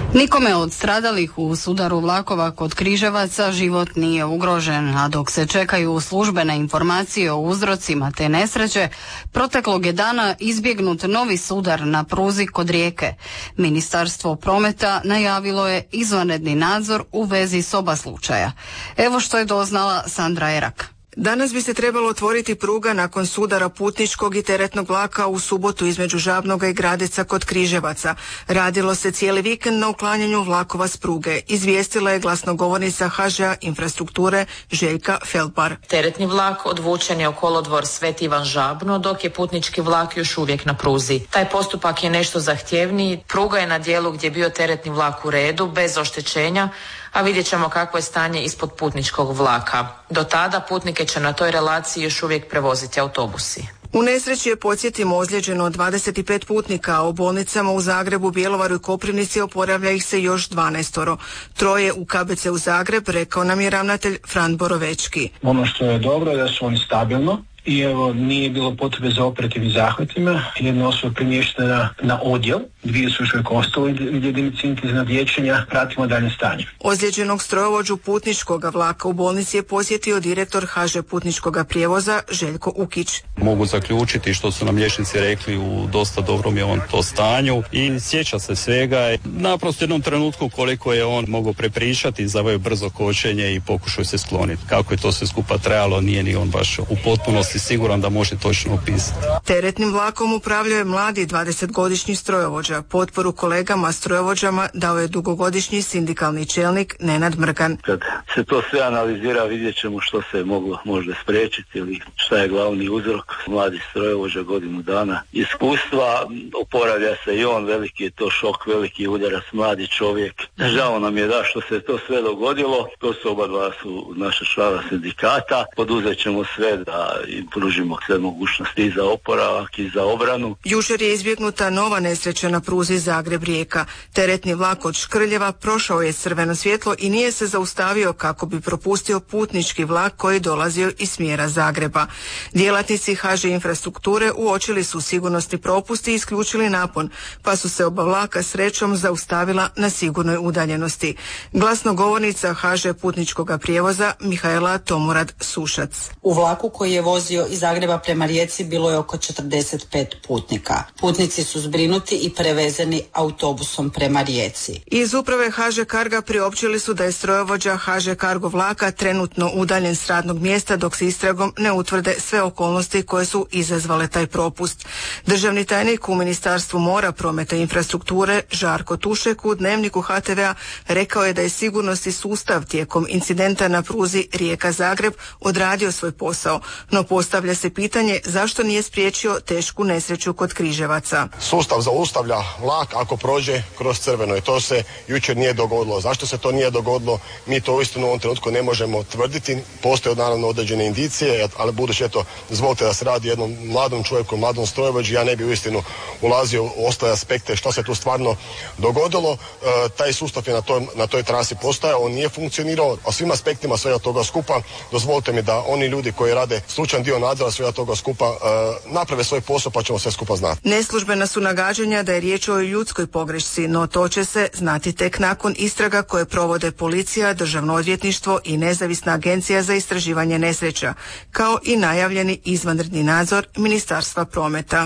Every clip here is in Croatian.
Nikome od stradalih u sudaru vlakova kod Križevaca život nije ugrožen, a dok se čekaju službene informacije o uzrocima te nesreće, proteklog je dana izbjegnut novi sudar na pruzi kod Rijeke. Ministarstvo prometa najavilo je izvanredni nadzor u vezi s oba slučaja. Evo što je doznala Sandra Erak. Danas bi se trebalo otvoriti pruga nakon sudara putničkog i teretnog vlaka u subotu između Žabnoga i Gradeca kod Križevaca. Radilo se cijeli vikend na uklanjanju vlakova s pruge, izvijestila je glasnogovornica HŽ-a Infrastrukture Željka Feldbar. Teretni vlak odvučen je u kolodvor Sveti Ivan Žabno, dok je putnički vlak još uvijek na pruzi. Taj postupak je nešto zahtjevniji, pruga je na dijelu gdje je bio teretni vlak u redu, bez oštećenja, a vidjet ćemo kakvo je stanje ispod putničkog vlaka. Do tada putnike će na toj relaciji još uvijek prevoziti autobusi. U nesreći je, podsjetimo, ozlijeđeno 25 putnika, a u bolnicama u Zagrebu, Bjelovaru i Koprivnici oporavlja ih se još 12. Troje u KBC u Zagreb, rekao nam je ravnatelj Fran Borovečki. Ono što je dobro je da su oni stabilno i evo nije bilo potrebe za operativnim zahvatima. Jedna osoba premještena na odjel, dvije su još uvijek ostale jedinice intenzivnog liječenja, pratimo dalje stanje. Ozlijeđenog strojovođu putničkog vlaka u bolnici je posjetio direktor HŽ putničkog prijevoza Željko Ukić. Mogu zaključiti što su nam liječnici rekli, u dosta dobrom je on to stanju i sjeća se svega. Naprosto jednom trenutku koliko je on mogao prepričati, zaveo brzo kočenje i pokušao se skloniti. Kako je to sve skupa trajalo, nije ni on baš u potpunosti siguran da može točno opisati. Teretnim vlakom upravljao je mladi 20-godišnji strojovođa. Potporu kolegama strojovođama dao je dugogodišnji sindikalni čelnik Nenad Mrgan. Kad se to sve analizira, vidjet ćemo što se moglo možda spriječiti ili šta je glavni uzrok. Mladi strojovođa, godinu dana iskustva, oporavlja se i on, veliki je to šok, veliki udarac, mladi čovjek. Žao nam je da što se to sve dogodilo. To su oba dva su naša člana sindikata. Poduzet ćemo sve da im pružimo sve mogućnosti i za oporavak i za obranu. Jučer je izbjegnuta nova nesreća na pruzi Zagreb-Rijeka. Teretni vlak od Škrljeva prošao je crveno svjetlo i nije se zaustavio kako bi propustio putnički vlak koji je dolazio iz smjera Zagreba. Djelatnici HŽ Infrastrukture uočili su sigurnosni propust i isključili napon, pa su se oba vlaka srećom zaustavila na sigurnoj udaljenosti. Glasnogovornica HŽ putničkog prijevoza Mihaela Tomurad Sušac. U vlaku koji je vozio iz Zagreba prema Rijeci bilo je oko 45 putnika. Putnici su zbrinuti i prevezeni autobusom prema Rijeci. Iz uprave HŽ Carga priopćili su da je strojovođa HŽ Cargo vlaka trenutno udaljen s radnog mjesta dok se istragom ne utvrde sve okolnosti koje su izazvale taj propust. Državni tajnik u Ministarstvu mora, prometa i infrastrukture Žarko Tušek u Dnevniku HTV-a rekao je da je sigurnosni sustav tijekom incidenta na pruzi Rijeka-Zagreb odradio svoj posao, no postavlja se pitanje zašto nije spriječio tešku nesreću kod Križevaca. Sustav zaustavlja vlak ako prođe kroz crveno i to se jučer nije dogodilo. Zašto se to nije dogodilo, mi to uistinu u ovom trenutku ne možemo tvrditi. Postoje naravno određene indicije, ali budući eto, izvolite da se radi jednom mladom čovjeku, mladom strojovođi, ja ne bi uistinu ulazio u ostale aspekte što se tu stvarno dogodilo. Taj sustav je na toj trasi postojao, on nije funkcionirao, a svim aspektima svega toga skupa dozvolite mi da oni ljudi koji rade stručan dio nadzora svega toga skupa naprave svoj posao pa ćemo sve skupa znati. Neslužbena su nagađanja da je riječ o ljudskoj pogrešci, no to će se znati tek nakon istraga koje provode policija, Državno odvjetništvo i Nezavisna agencija za istraživanje nesreća, kao i najavljeni izvanredni nadzor Ministarstva prometa.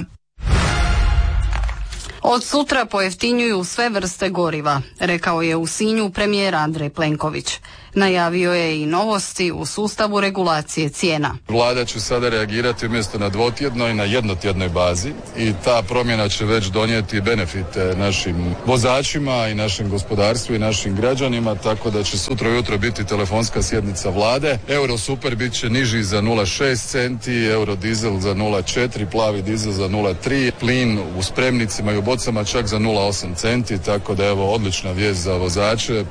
Od sutra pojeftinjuju sve vrste goriva, rekao je u Sinju premijer Andrej Plenković. Najavio je i novosti u sustavu regulacije cijena. Vlada će sada reagirati umjesto na dvotjednoj, na jednotjednoj bazi i ta promjena će već donijeti benefite našim vozačima i našem gospodarstvu i našim građanima, tako da će sutra ujutro biti telefonska sjednica Vlade. Euro super bit će niži za 0,6 centi, euro dizel za 0,4, plavi dizel za 0,3, plin u spremnicima i u bocama čak za 0,8 centi, tako da evo odlična vijest za vozače.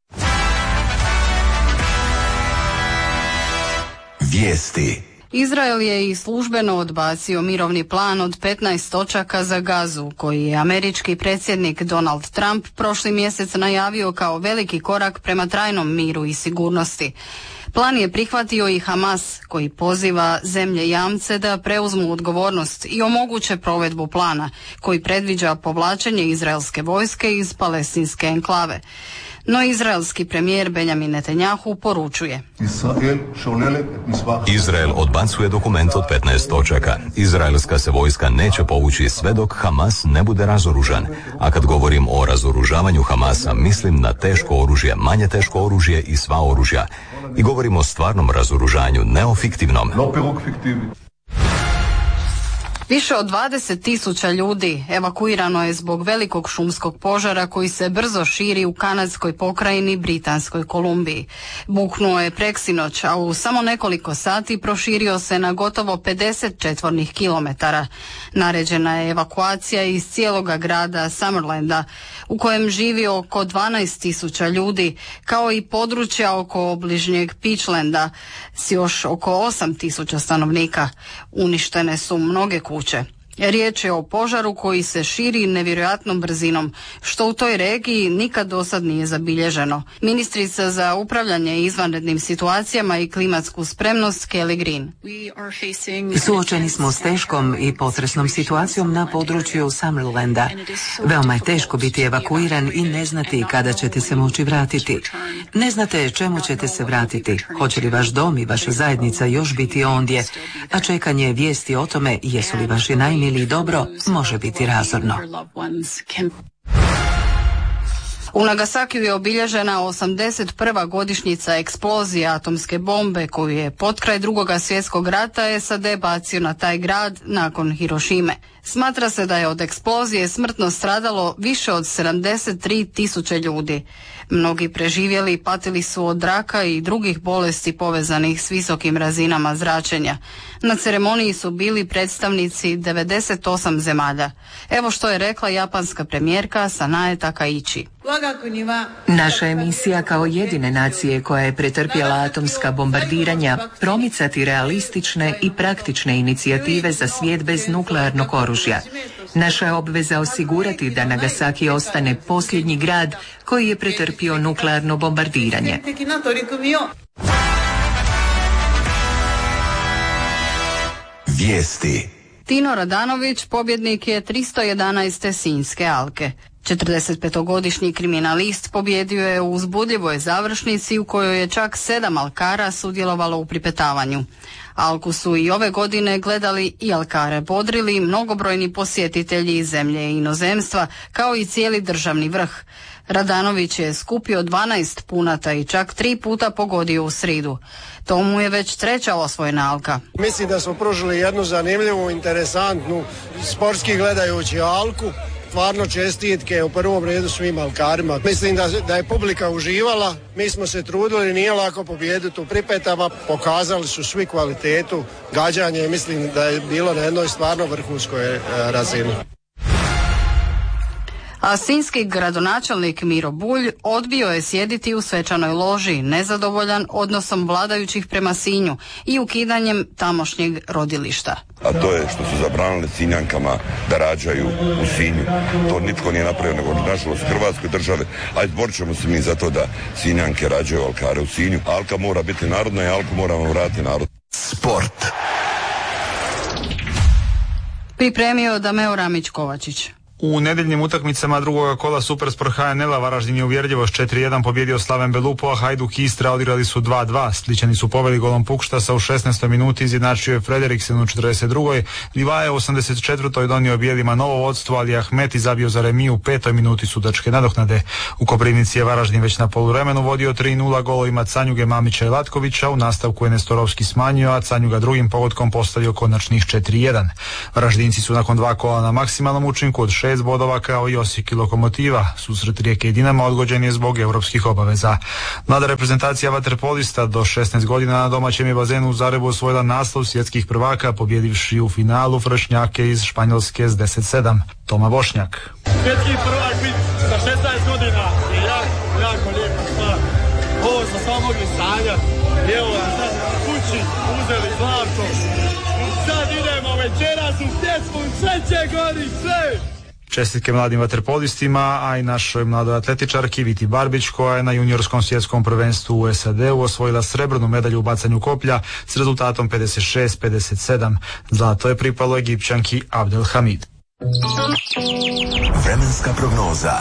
Vijesti. Izrael je i službeno odbacio mirovni plan od 15 točaka za Gazu, koji je američki predsjednik Donald Trump prošli mjesec najavio kao veliki korak prema trajnom miru i sigurnosti. Plan je prihvatio i Hamas, koji poziva zemlje jamce da preuzmu odgovornost i omoguće provedbu plana, koji predviđa povlačenje izraelske vojske iz palestinske enklave. No izraelski premijer Benjamin Netanjahu poručuje: Izrael odbacuje dokument od 15 točaka. Izraelska se vojska neće povući sve dok Hamas ne bude razoružan. A kad govorim o razoružavanju Hamasa, mislim na teško oružje, manje teško oružje i sva oružja. I govorimo o stvarnom razoružanju, ne o fiktivnom. Više od 20.000 ljudi evakuirano je zbog velikog šumskog požara koji se brzo širi u kanadskoj pokrajini Britanskoj Kolumbiji. Buknuo je preksinoć, a u samo nekoliko sati proširio se na gotovo 50 četvornih kilometara. Naređena je evakuacija iz cijeloga grada Summerlanda, u kojem živi oko 12.000 ljudi, kao i područja oko obližnjeg Peachlanda s još oko 8.000 stanovnika. Uništene su mnoge kuće. Riječ je o požaru koji se širi nevjerojatnom brzinom, što u toj regiji nikad dosad nije zabilježeno. Ministrica za upravljanje izvanrednim situacijama i klimatsku spremnost Kelly Green: Suočeni smo s teškom i potresnom situacijom na području Summerlanda. Veoma je teško biti evakuiran i ne znati kada ćete se moći vratiti. Ne znate čemu ćete se vratiti, hoće li vaš dom i vaša zajednica još biti ondje, a čekanje vijesti o tome jesu li vaši najmiliji dobro može biti razorno. U Nagasakiju je obilježena 81. godišnjica eksplozije atomske bombe koju je potkraj Drugog svjetskog rata SAD bacio na taj grad nakon Hirošime. Smatra se da je od eksplozije smrtno stradalo više od 73.000 ljudi. Mnogi preživjeli patili su od raka i drugih bolesti povezanih s visokim razinama zračenja. Na ceremoniji su bili predstavnici 98 zemalja. Evo što je rekla japanska premijerka Sanae Takaichi. Naša je misija kao jedine nacije koja je pretrpjela atomska bombardiranja promicati realistične i praktične inicijative za svijet bez nuklearnog oružja. Naša je obveza osigurati da Nagasaki ostane posljednji grad koji je pretrpio nuklearno bombardiranje. Vijesti. Tino Radanović pobjednik je 311. Sinjske alke. 45-godišnji kriminalist pobjedio je u uzbudljivoj završnici u kojoj je čak 7 alkara sudjelovalo u pripetavanju. Alku su i ove godine gledali i alkare bodrili mnogobrojni posjetitelji iz zemlje i inozemstva, kao i cijeli državni vrh. Radanović je skupio 12 punata i čak 3 puta pogodio u sridu. To mu je već 3. osvojena alka. Mislim da smo pružili jednu zanimljivu, interesantnu, sportski gledajući alku. Stvarno čestitke u prvom redu svim alkarima. Mislim da je publika uživala, mi smo se trudili, nije lako pobijediti u pripetama, pokazali su svi kvalitetu, gađanje, mislim da je bilo na jednoj stvarno vrhunskoj razini. A sinjski gradonačelnik Miro Bulj odbio je sjediti u svečanoj loži, nezadovoljan odnosom vladajućih prema Sinju i ukidanjem tamošnjeg rodilišta. A to je što su zabranili Sinjankama da rađaju u Sinju. To nitko nije napravio, nego nažalost Hrvatskoj države. A izborit ćemo se mi za to da Sinjanke rađaju alkare u Sinju. Alka mora biti narodna i alku moramo vratiti narod. Sport. Pripremio Dameo Ramić-Kovačić. U nedjeljnim utakmicama drugoga kola Supersport HNL-a Varaždin je uvjerljivo s 4-1 pobjedio Slaven Belupo, a Hajduk i Istra odigrali su 2-2. Splićani su poveli golom Pukštasa u 16. minuti, izjednačio je Frederiksen u 42. Livaje u 84. donio bijelima novo vodstvo, ali Ahmeti zabio za remiju u 5. minuti sudačke nadoknade. U Koprivnici je Varaždin već na poluvremenu vodio 3-0 golovima Canjuge, Mamića i Latkovića. U nastavku je Nestorovski smanjio, a Canjuga drugim pogodkom postavio konačnih 4-1. Varaždinci su nakon 2 kola na maksimalnom učinku od 6 bodova kao i Osijek i Lokomotiva. Susret Rijeke i Dinama odgođen je zbog europskih obaveza. Mlada reprezentacija vaterpolista do 16 godina na domaćem je bazenu u Zagrebu osvojila naslov svjetskih prvaka, pobjedivši u finalu Vršnjake iz Španjolske s 10-7. Toma Bošnjak. Svjetski prvak biti sa 16 godina je jako lijepa stvar. Ovo smo samo mogli sanjati. Evo sad kući uzeli zlato. Sad idemo večeras u pjesmu Treće godište. Čestitke mladim vaterpolistima, a i našoj mladoj atletičarki Viti Barbić, koja je na juniorskom svjetskom prvenstvu u SAD-u osvojila srebrnu medalju u bacanju koplja s rezultatom 56-57. Zlato je pripalo Egipćanki Abdel Hamid. Vremenska prognoza.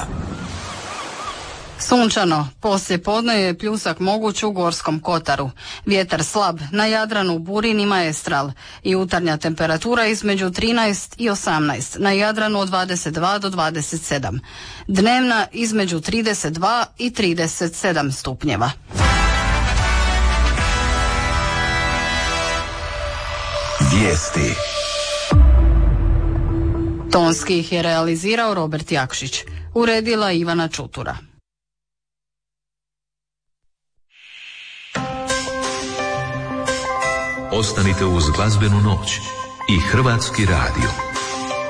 Sunčano, poslije podne je pljusak moguć u Gorskom kotaru. Vjetar slab, na Jadranu burin i maestral. I jutarnja temperatura između 13 i 18, na Jadranu od 22 do 27. Dnevna između 32 i 37 stupnjeva. Vijesti. Tonski ih je realizirao Robert Jakšić. Uredila Ivana Čutura. Ostanite uz glazbenu noć i Hrvatski radio.